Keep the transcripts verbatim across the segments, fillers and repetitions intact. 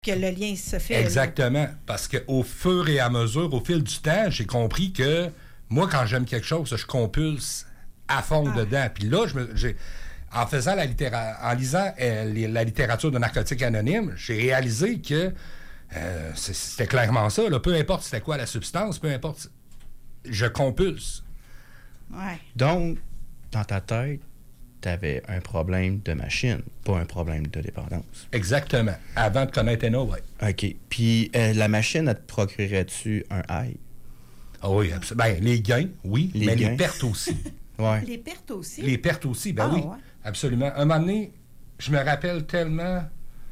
que le lien se fait. Exactement. Là. Parce qu'au fur et à mesure, au fil du temps, j'ai compris que moi, quand j'aime quelque chose, je compulse à fond ah. dedans. Puis là, je me, j'ai, en faisant la littéra- en lisant euh, les, la littérature de Narcotiques Anonymes, j'ai réalisé que euh, c'était clairement ça. Là. Peu importe c'était quoi la substance, peu importe, je compulse. Ouais. Donc, dans ta tête, tu avais un problème de machine, pas un problème de dépendance. Exactement. Avant de connaître N A, oui. OK. Puis, euh, la machine, elle te procurerait-tu un high? Ah oui, absolument. Ben, les gains, oui, les mais gains. Les pertes aussi. Ouais. Les pertes aussi? Les pertes aussi, ben ah, oui, ouais. absolument. Un moment donné, je me rappelle tellement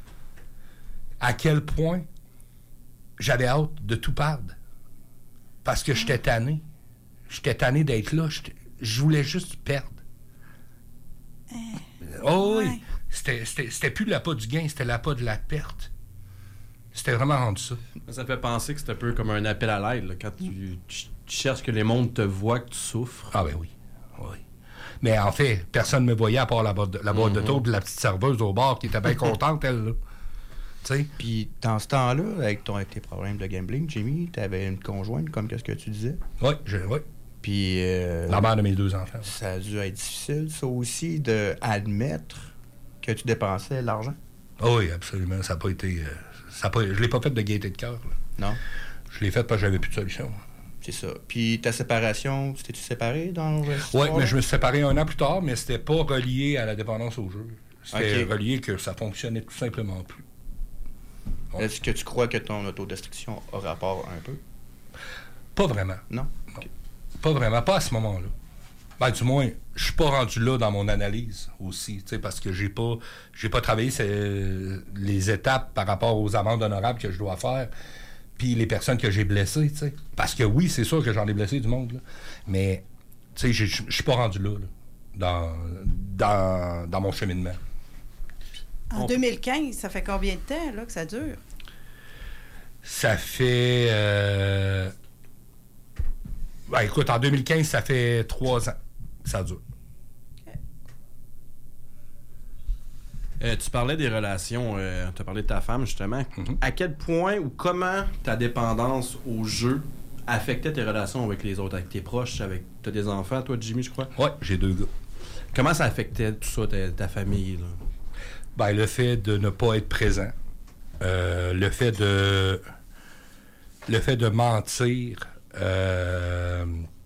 à quel point j'avais hâte de tout perdre. Parce que ah. j'étais tanné. J'étais tanné d'être là. J'étais, je voulais juste perdre. Euh, oh ouais. oui, c'était, c'était, c'était plus l'appât du gain, c'était l'appât de la perte. C'était vraiment rendu ça. Ça fait penser que c'est un peu comme un appel à l'aide, là, quand tu, tu, tu cherches que les mondes te voient que tu souffres. Ah ben oui, oui. Mais en fait, personne ne me voyait à part la boîte de, la boîte mm-hmm. de tour de la petite serveuse au bar qui était bien contente, elle, là. T'sais? Puis dans ce temps-là, avec, ton, avec tes problèmes de gambling, Jimmy, tu avais une conjointe, comme qu'est-ce que tu disais? Oui, je, oui. Puis... Euh, la mère de mes deux enfants. Ça a dû être difficile, ça aussi, d'admettre que tu dépensais l'argent? Oh oui, absolument. Ça n'a pas été... Euh, ça a pas, je ne l'ai pas fait de gaieté de cœur. Là. Non? Je l'ai fait parce que j'avais plus de solution. C'est ça. Puis ta séparation, t'es-tu séparé dans le Oui, mais je me suis séparé un an plus tard, mais c'était pas relié à la dépendance au jeu. C'était okay. relié que ça fonctionnait tout simplement plus. Ouais. Est-ce que tu crois que ton autodestruction a rapport un peu? Pas vraiment. Non? non. Okay. Pas vraiment. Pas à ce moment-là. Ben, du moins, je suis pas rendu là dans mon analyse aussi, parce que j'ai pas j'ai pas travaillé ces, les étapes par rapport aux amendes honorables que je dois faire, puis les personnes que j'ai blessées, t'sais. Parce que oui, c'est sûr que j'en ai blessé du monde, là, mais je suis pas rendu là, là dans, dans, dans mon cheminement. En deux mille quinze, ça fait combien de temps là, que ça dure? Ça fait... Euh... Ben, écoute, en deux mille quinze, ça fait trois ans que ça dure. Okay. Euh, tu parlais des relations, euh, tu as parlé de ta femme, justement. Mm-hmm. À quel point ou comment ta dépendance au jeu affectait tes relations avec les autres, avec tes proches, avec... Tu as des enfants, toi, Jimmy, je crois? Oui, j'ai deux gars. Comment ça affectait tout ça, ta, ta famille, là? Ben, le fait de ne pas être présent, euh, le fait de... le fait de mentir... Euh,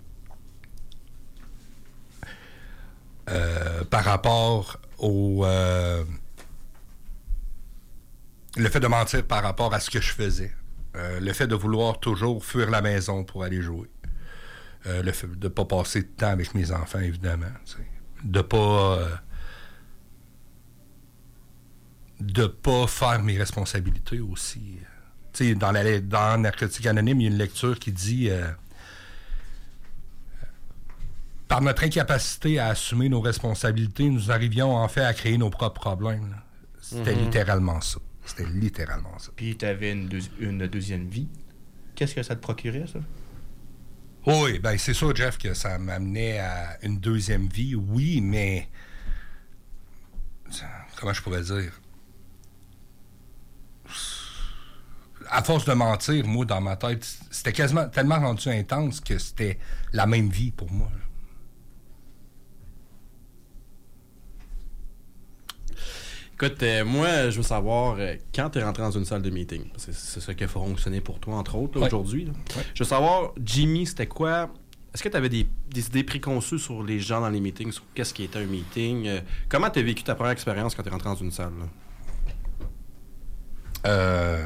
euh, par rapport au euh, le fait de mentir par rapport à ce que je faisais, euh, le fait de vouloir toujours fuir la maison pour aller jouer, euh, le fait de ne pas passer de temps avec mes enfants, évidemment, t'sais. de pas euh, de pas faire mes responsabilités aussi. T'sais, dans, la, dans Narcotiques Anonymes, il y a une lecture qui dit euh, « Par notre incapacité à assumer nos responsabilités, nous arrivions en fait à créer nos propres problèmes. » là. C'était mm-hmm. littéralement ça. C'était littéralement ça. Puis tu avais une, deux, une deuxième vie. Qu'est-ce que ça te procurait, ça? Oui, bien c'est sûr, Jeff, que ça m'amenait à une deuxième vie, oui, mais... Comment je pourrais dire? À force de mentir, moi, dans ma tête, c'était quasiment tellement rendu intense que c'était la même vie pour moi. Écoute, euh, moi, je veux savoir, euh, quand tu es rentré dans une salle de meeting, parce que c'est ça qui a fonctionné pour toi, entre autres, là, ouais. aujourd'hui. Là. Ouais. Je veux savoir, Jimmy, c'était quoi? Est-ce que tu avais des, des idées préconçues sur les gens dans les meetings, sur qu'est-ce qui était un meeting? Euh, comment tu as vécu ta première expérience quand tu es rentré dans une salle? Là? Euh...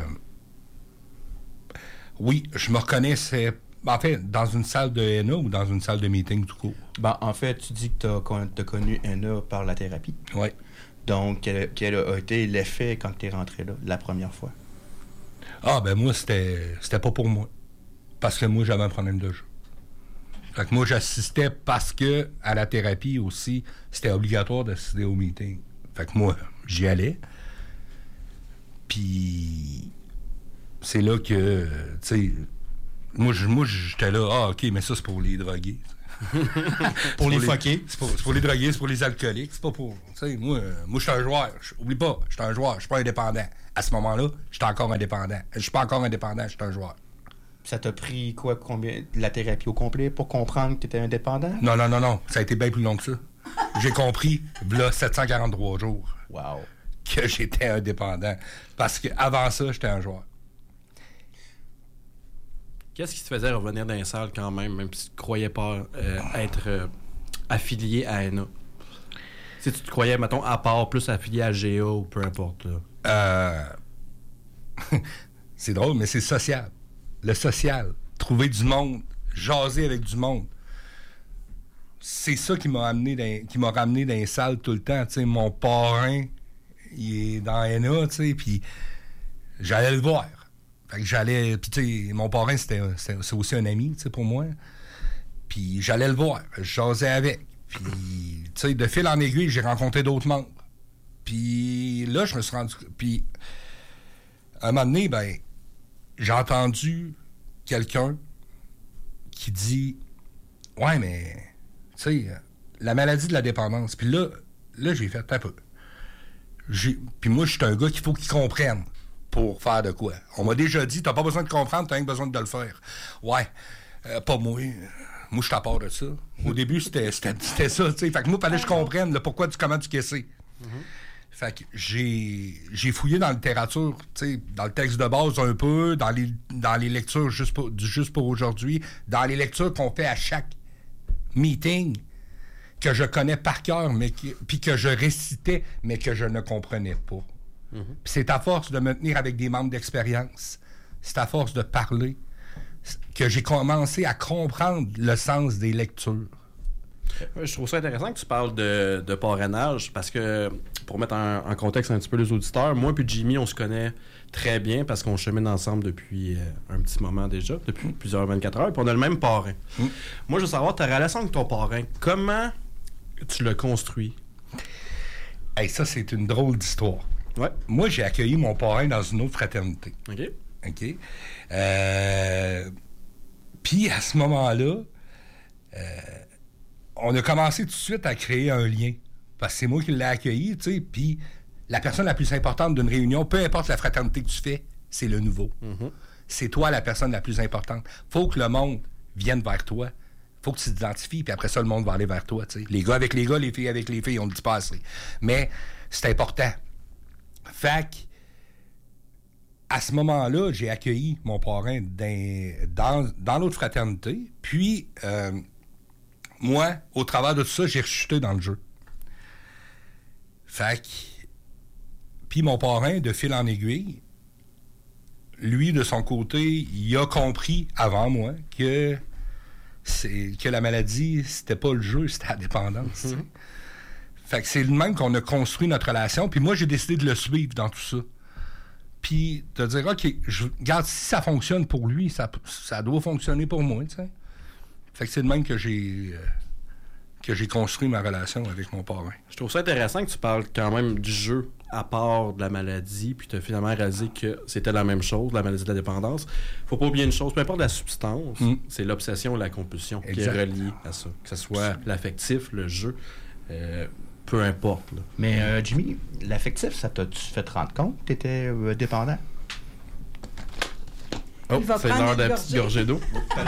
Oui, je me reconnaissais, en fait, dans une salle de N A ou dans une salle de meeting tout court? Ben, en fait, tu dis que tu as connu N A par la thérapie. Oui. Donc, quel, quel a été l'effet quand tu es rentré là, la première fois? Ah, ben moi, c'était c'était pas pour moi. Parce que moi, j'avais un problème de jeu. Fait que moi, j'assistais parce que, à la thérapie aussi, c'était obligatoire d'assister au meeting. Fait que moi, j'y allais. Puis... c'est là que, tu sais, moi, moi j'étais là, ah, OK, mais ça, c'est pour les drogués. Pour les les- fucker. C'est pour, c'est pour les drogués, c'est pour les alcooliques. C'est pas pour. Tu sais, moi, euh, moi je suis un joueur. Je- Oublie pas, je suis un joueur. Je suis pas indépendant. À ce moment-là, j'étais encore indépendant. Je suis pas encore indépendant, je suis un joueur. Ça t'a pris quoi, combien, de la thérapie au complet pour comprendre que t'étais indépendant? Non, non, non, non. Ça a été bien plus long que ça. J'ai compris, là, sept cent quarante-trois jours, Wow. que j'étais indépendant. Parce qu'avant ça, j'étais un joueur. Qu'est-ce qui te faisait revenir dans les salles quand même, même si tu ne croyais pas euh, être euh, affilié à N A? Si tu te croyais, mettons, à part, plus affilié à G A ou peu importe. Là. Euh... c'est drôle, mais c'est social. Le social. Trouver du monde. Jaser avec du monde. C'est ça qui m'a amené dans, qui m'a ramené dans les salles tout le temps. T'sais, mon parrain, il est dans N A, tu sais, puis j'allais le voir. Fait que j'allais... Puis, tu sais, mon parrain, c'était, c'était, c'est aussi un ami, tu sais, pour moi. Puis j'allais le voir. Je jasais avec. Puis, tu sais, de fil en aiguille, j'ai rencontré d'autres membres. Puis là, je me suis rendu... Puis, à un moment donné, ben, j'ai entendu quelqu'un qui dit « Ouais, mais, tu sais, la maladie de la dépendance. » Puis là, là, j'ai fait un peu. J'ai... Puis moi, je suis un gars qu'il faut qu'il comprenne pour faire de quoi. On m'a déjà dit « T'as pas besoin de comprendre, t'as rien besoin de le faire. » Ouais, euh, pas moi. Moi, je suis à part de ça. Au début, c'était, c'était, c'était ça, tu sais. Fait que moi, il fallait que je comprenne le pourquoi du comment du qu'est-ce. Fait que j'ai, j'ai fouillé dans la littérature, tu sais, dans le texte de base un peu, dans les, dans les lectures juste pour, du juste pour aujourd'hui, dans les lectures qu'on fait à chaque meeting, que je connais par cœur, mais qui, puis que je récitais, mais que je ne comprenais pas. Mm-hmm. Puis c'est à force de me tenir avec des membres d'expérience, c'est à force de parler, que j'ai commencé à comprendre le sens des lectures. Je trouve ça intéressant que tu parles de, de parrainage parce que, pour mettre en, en contexte un petit peu les auditeurs, moi et Jimmy, on se connaît très bien parce qu'on chemine ensemble depuis euh, un petit moment déjà, depuis plusieurs vingt-quatre heures, puis on a le même parrain. Mm. Moi, je veux savoir, ta relation avec ton parrain, comment tu l'as construit? Hey, ça, c'est une drôle d'histoire. Ouais. Moi, j'ai accueilli mon parrain dans une autre fraternité. OK. OK. Euh, Puis, à ce moment-là, euh, on a commencé tout de suite à créer un lien. Parce que c'est moi qui l'ai accueilli, tu sais. Puis, la personne la plus importante d'une réunion, peu importe la fraternité que tu fais, c'est le nouveau. Mm-hmm. C'est toi la personne la plus importante. Faut que le monde vienne vers toi. Faut que tu t'identifies, puis après ça, le monde va aller vers toi, tu sais. Les gars avec les gars, les filles avec les filles, on le dit pas assez. Mais c'est important. Fait que, à ce moment-là, j'ai accueilli mon parrain dans, dans, dans l'autre fraternité. Puis, euh, moi, au travers de tout ça, j'ai rechuté dans le jeu. Fait que... Puis mon parrain, de fil en aiguille, lui, de son côté, il a compris, avant moi, que, c'est, que la maladie, c'était pas le jeu, c'était la dépendance. Mm-hmm. Fait que c'est le même qu'on a construit notre relation. Puis moi, j'ai décidé de le suivre dans tout ça. Puis de dire, OK, je, regarde, si ça fonctionne pour lui, ça, ça doit fonctionner pour moi, tu sais. Fait que c'est le même que j'ai euh, que j'ai construit ma relation avec mon parrain. Je trouve ça intéressant que tu parles quand même du jeu à part de la maladie, puis tu as finalement réalisé que c'était la même chose, la maladie de la dépendance. Faut pas oublier une chose, peu importe la substance, mm. c'est l'obsession ou la compulsion exact. Qui est reliée à ça. Que ce soit l'affectif, le jeu, euh, peu importe. Là. Mais euh, Jimmy, l'affectif, ça t'a-tu fait te rendre compte que tu étais euh, dépendant? Oh, c'est l'heure de la petite gorgée d'eau.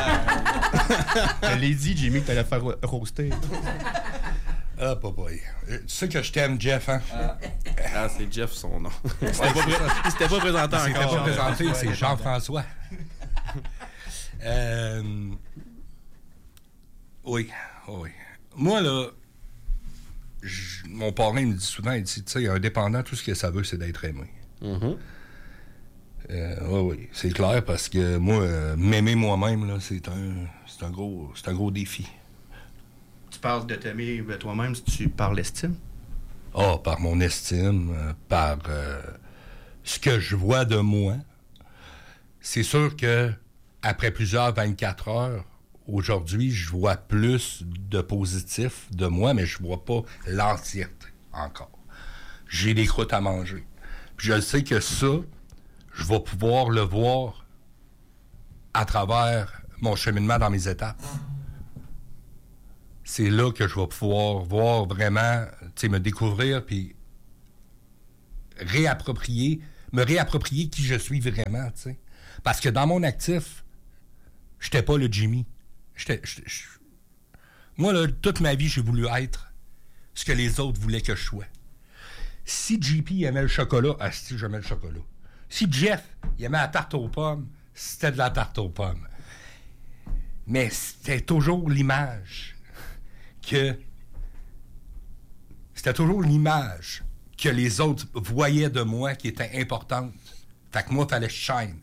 Je l'ai dit, Jimmy, que t'allais faire ro- roaster. Ah, papaye. Tu sais que je t'aime, Jeff, hein? Ah, ah c'est Jeff, son nom. Il s'était pas, pré- il s'était pas présenté il encore. Il s'était pas présenté, c'est Jean-François. euh... Oui, oui. Moi, là, j- mon parrain me dit souvent, il dit, tu sais, un dépendant, tout ce que ça veut, c'est d'être aimé. Mm-hmm. Euh, oui, oui, c'est clair, parce que moi, euh, m'aimer moi-même, là, c'est un, c'est un gros, c'est un gros défi. Tu parles de t'aimer toi-même, si tu parles d'estime? Ah, oh, par mon estime, euh, par euh, ce que je vois de moi. C'est sûr que après plusieurs vingt-quatre heures, aujourd'hui, je vois plus de positif de moi, mais je vois pas l'entièreté encore. J'ai des croûtes à manger. Puis je sais que ça, je vais pouvoir le voir à travers mon cheminement dans mes étapes. c'est là que je vais pouvoir voir vraiment, tu sais, me découvrir, puis réapproprier, me réapproprier qui je suis vraiment, tu sais. Parce que dans mon actif, j'étais pas le Jimmy. J'étais, j'étais, j'étais... Moi, là, toute ma vie, j'ai voulu être ce que les autres voulaient que je sois. Si J P aimait le chocolat, ah, si j'aimais le chocolat. Si Jeff il aimait la tarte aux pommes, c'était de la tarte aux pommes. Mais c'était toujours l'image que... C'était toujours l'image que les autres voyaient de moi qui était importante. Fait que moi, il fallait que je shine.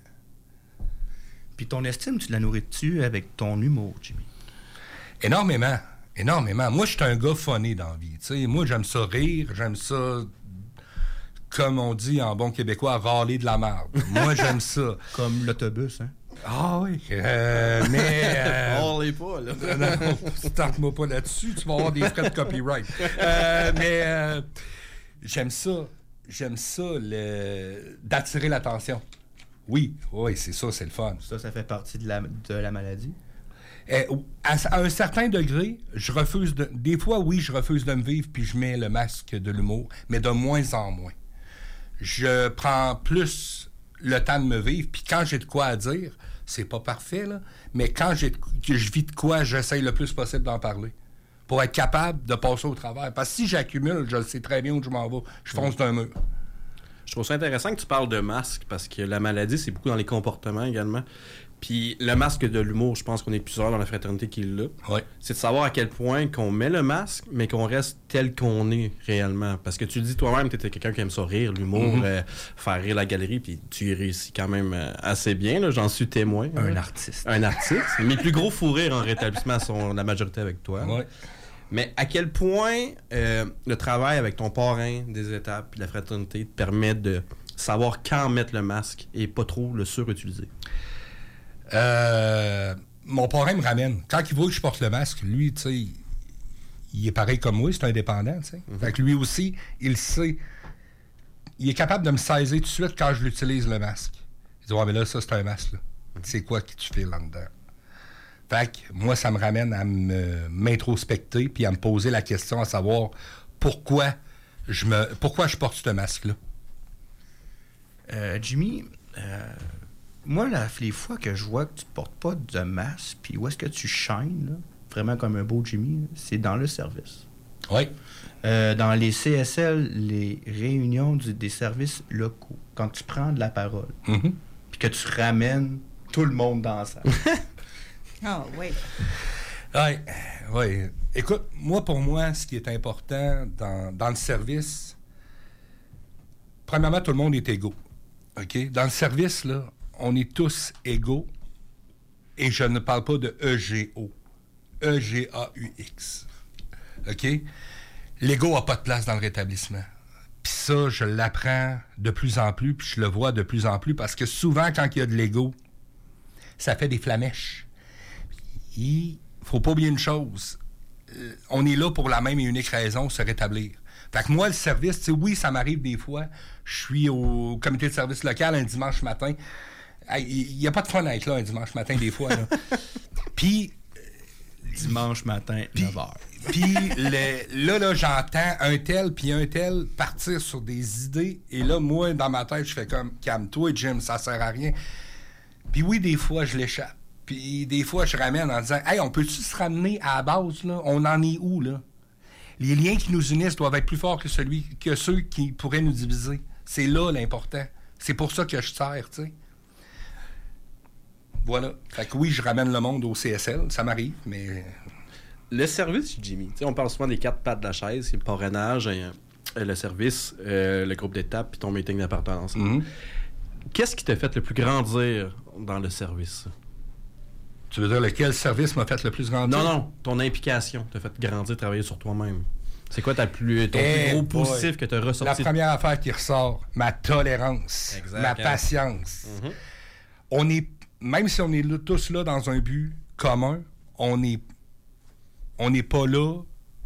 Puis ton estime, tu la nourris-tu avec ton humour, Jimmy? Énormément. Énormément. Moi, je suis un gars funny dans la vie. T'sais. Moi, j'aime ça rire. J'aime ça, comme on dit en bon québécois, râler de la merde. Moi, j'aime ça. Comme l'autobus, hein? Ah oui. Euh, mais... Euh, Râlez pas, là. non, starte-moi pas là-dessus. Tu vas avoir des frais de copyright. Euh, mais euh, j'aime ça. J'aime ça, le, d'attirer l'attention. Oui, oui, c'est ça, c'est le fun. Ça, ça fait partie de la, de la maladie? Eh, à, à un certain degré, je refuse de... Des fois, oui, je refuse de me vivre, puis je mets le masque de l'humour, mais de moins en moins. Je prends plus le temps de me vivre, puis quand j'ai de quoi à dire, c'est pas parfait, là, mais quand j'ai de, que je vis de quoi, j'essaye le plus possible d'en parler, pour être capable de passer au travers. Parce que si j'accumule, je le sais très bien où je m'en vais, je fonce d'un mur. Je trouve ça intéressant que tu parles de masque, parce que la maladie, c'est beaucoup dans les comportements également. Puis le masque de l'humour, je pense qu'on est plusieurs dans la fraternité qui l'a. Ouais. C'est de savoir à quel point qu'on met le masque, mais qu'on reste tel qu'on est réellement. Parce que tu le dis toi-même, tu étais quelqu'un qui aime ça rire, l'humour, mm-hmm. euh, faire rire la galerie, puis tu y réussis quand même euh, assez bien, là, j'en suis témoin. Un là. artiste. Un artiste. Mes plus gros fous rires en rétablissement sont la majorité avec toi. Ouais. Mais à quel point euh, le travail avec ton parrain des étapes puis la fraternité te permet de savoir quand mettre le masque et pas trop le surutiliser? Euh, mon parrain me ramène. Quand il voit que je porte le masque, lui, tu sais, il est pareil comme moi, c'est un indépendant, tu sais. Mm-hmm. Fait que lui aussi, il sait. Il est capable de me saisir tout de suite quand je l'utilise, le masque. Il dit, ouais, mais là, ça, c'est un masque, là. Mm-hmm. C'est quoi que tu fais là-dedans? Fait que moi, ça me ramène à me, m'introspecter puis à me poser la question à savoir pourquoi je me pourquoi je porte ce masque-là. Euh, Jimmy, euh, moi, là, les fois que je vois que tu portes pas de masque, puis où est-ce que tu shines, là, vraiment comme un beau Jimmy, là, c'est dans le service. Oui. Euh, dans les C S L, les réunions du, des services locaux, quand tu prends de la parole, Mm-hmm. puis que tu ramènes tout le monde dans la salle. Ah, oui. Oui, oui. Écoute, moi, pour moi, ce qui est important dans, dans le service, premièrement, tout le monde est égaux. OK? Dans le service, là, on est tous égaux et je ne parle pas de E G O. E G A U X. OK? L'ego n'a pas de place dans le rétablissement. Puis ça, je l'apprends de plus en plus, puis je le vois de plus en plus, parce que souvent, quand il y a de l'ego, ça fait des flamèches. Il faut pas oublier une chose. Euh, on est là pour la même et unique raison, se rétablir. Fait que moi, le service, tu sais, oui, ça m'arrive des fois. Je suis au comité de service local un dimanche matin. Il n'y a pas de fun à être là un dimanche matin, des fois. Là. Puis... Dimanche matin, neuf heures. Puis là, là, j'entends un tel puis un tel partir sur des idées. Et là, moi, dans ma tête, je fais comme, calme-toi, Jim, ça sert à rien. Puis oui, des fois, je l'échappe. Puis des fois, je ramène en disant, hey, on peut-tu se ramener à la base, là? On en est où, là? Les liens qui nous unissent doivent être plus forts que, celui, que ceux qui pourraient nous diviser. C'est là l'important. C'est pour ça que je sers, tu sais. Voilà. Fait que oui, je ramène le monde au C S L, ça m'arrive, mais... Le service, Jimmy, tu sais, on parle souvent des quatre pattes de la chaise, le parrainage, euh, le service, euh, le groupe d'étape, puis ton meeting d'appartenance. Mm-hmm. Qu'est-ce qui t'a fait le plus grandir dans le service? Tu veux dire lequel service m'a fait le plus grandir? Non, non, ton implication t'a fait grandir, travailler sur toi-même. C'est quoi ta plus, ton Eh, plus gros boy. positif que t'as ressorti? La première affaire qui ressort, ma tolérance, Exact, ma hein? patience. Mm-hmm. On est, même si on est là, tous là dans un but commun, on est, on n'est pas là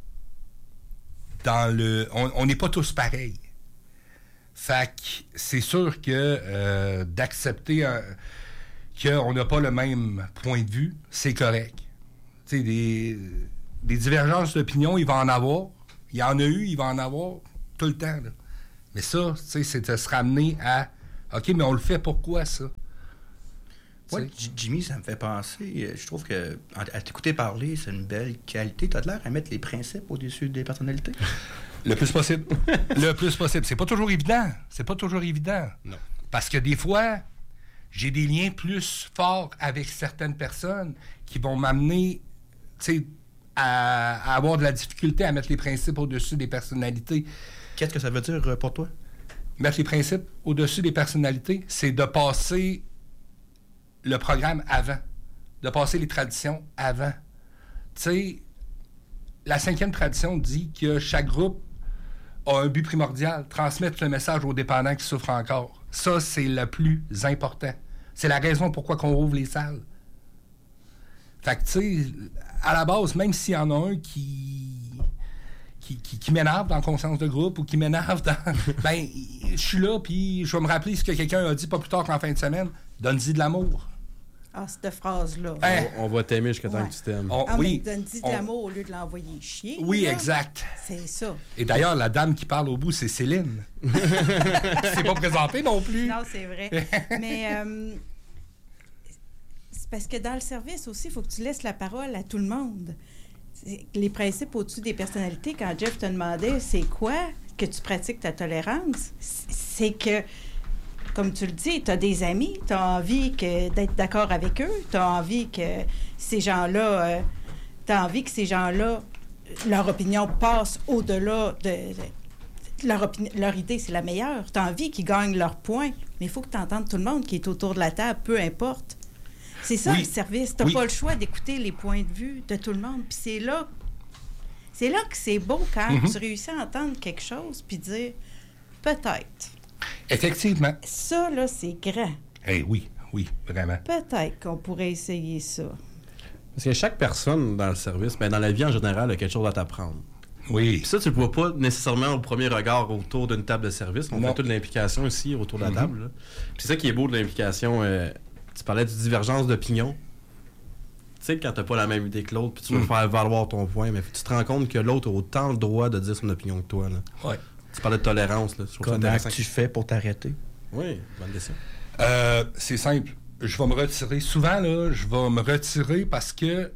dans le, on n'est pas tous pareils. Fait que c'est sûr que euh, d'accepter un, qu'on n'a pas le même point de vue, c'est correct. Tu sais, des... des divergences d'opinion, il va en avoir. Il y en a eu, il va en avoir tout le temps. Là. Mais ça, tu sais, c'est de se ramener à OK, mais on le fait pourquoi, ça? Ouais, Jimmy, ça me fait penser. Je trouve que à t'écouter parler, c'est une belle qualité. Tu as l'air à mettre les principes au-dessus des personnalités. Le plus possible. Le plus possible. C'est pas toujours évident. C'est pas toujours évident. Non. Parce que des fois, j'ai des liens plus forts avec certaines personnes qui vont m'amener, tu sais, à, à avoir de la difficulté à mettre les principes au-dessus des personnalités. Qu'est-ce que ça veut dire pour toi? Mettre les principes au-dessus des personnalités, c'est de passer le programme avant, de passer les traditions avant. Tu sais, la cinquième tradition dit que chaque groupe a un but primordial, transmettre le message aux dépendants qui souffrent encore. Ça, c'est le plus important. C'est la raison pourquoi on rouvre les salles. Fait que, tu sais, à la base, même s'il y en a un qui... qui, qui, qui m'énerve dans la conscience de groupe ou qui m'énerve dans... ben, je suis là, puis je vais me rappeler ce que quelqu'un a dit pas plus tard qu'en fin de semaine. Donne-y de l'amour. Ah, cette phrase-là. Hein? On, on va t'aimer jusqu'à temps Ouais. que tu t'aimes. On- Ah, oui, mais donne-y de on- l'amour au lieu de l'envoyer chier. Oui, là. exact. C'est ça. Et d'ailleurs, la dame qui parle au bout, c'est Céline. C'est pas présenté non plus. Non, c'est vrai. Mais euh, c'est parce que dans le service aussi, il faut que tu laisses la parole à tout le monde. C'est- Les principes au-dessus des personnalités, quand Jeff te demandait c'est quoi que tu pratiques ta tolérance, c'est que, comme tu le dis, tu as des amis, tu as envie que, d'être d'accord avec eux, tu as envie que ces gens-là, euh, tu as envie que ces gens-là, leur opinion passe au-delà de... de- leur, opini- leur idée, c'est la meilleure. Tu as envie qu'ils gagnent leur point, mais il faut que tu entendes tout le monde qui est autour de la table, peu importe. C'est ça, Oui. le service. Tu n'as Oui. pas le choix d'écouter les points de vue de tout le monde. Puis c'est là, c'est là que c'est beau quand Mhm. tu réussis à entendre quelque chose puis dire peut-être. Effectivement. Ça, là, c'est grand. Eh oui, oui, vraiment. Peut-être qu'on pourrait essayer ça. Parce que chaque personne dans le service, ben dans la vie en général, a quelque chose à t'apprendre. Oui. Puis ça, tu le vois pas nécessairement au premier regard autour d'une table de service. On Non. fait toute l'implication ici autour de la Mhm. table. Là. Puis c'est ça qui est beau de l'implication. euh, tu parlais de divergence d'opinion. Tu sais, quand t'as pas la même idée que l'autre, puis tu veux Mhm. faire valoir ton point, mais tu te rends compte que l'autre a autant le droit de dire son opinion que toi. Là. Ouais. Tu parlais de tolérance. Là. Je trouve ça Comment intéressant. tu fais pour t'arrêter? Oui, bonne question. Euh, c'est simple. Je vais me retirer. Souvent, là, je vais me retirer parce que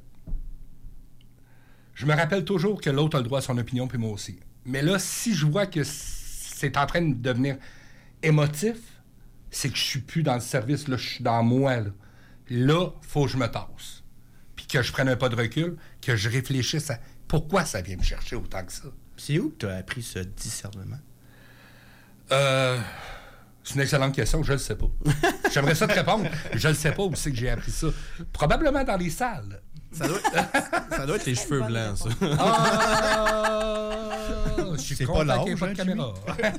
je me rappelle toujours que l'autre a le droit à son opinion, puis moi aussi. Mais là, si je vois que c'est en train de devenir émotif, c'est que je suis plus dans le service, là, je suis dans moi. Là, là faut que je me tasse. Puis que je prenne un pas de recul, que je réfléchisse à pourquoi ça vient me chercher autant que ça. C'est où que tu as appris ce discernement? Euh, c'est une excellente question, je ne le sais pas. J'aimerais ça te répondre. Je ne le sais pas où c'est que j'ai appris ça. Probablement dans les salles. Ça doit, ça doit être les C'est une cheveux bonne blancs, ça. réponse. Ah! Je suis C'est content pas qu'il y ait l'âge, pas de hein, caméra.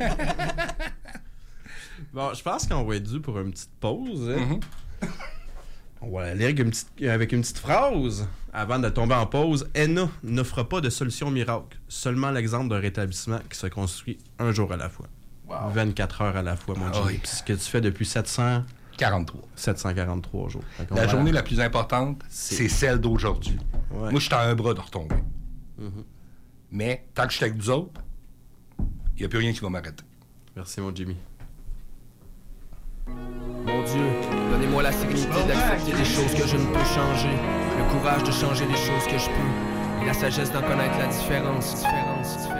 Bon, je pense qu'on va être dû pour une petite pause. hein. Mhm. On va aller avec une petite, avec une petite phrase avant de tomber en pause. Enna n'offre pas de solution miracle, seulement l'exemple d'un rétablissement qui se construit un jour à la fois. Wow. vingt-quatre heures à la fois, mon Ah Jimmy. oui. Puis ce que tu fais depuis sept cents, quarante-trois. sept cent quarante-trois jours. Fait qu'on La va- journée la plus importante, C'est- c'est celle d'aujourd'hui. Ouais. Moi, je suis à un bras de retomber. Mhm. Mais tant que je suis avec vous autres, il n'y a plus rien qui va m'arrêter. Merci, mon Jimmy. Mon Dieu, donnez-moi la sérénité d'accepter les choses que je ne peux changer, le courage de changer les choses que je peux, et la sagesse d'en connaître la différence, différence, différence.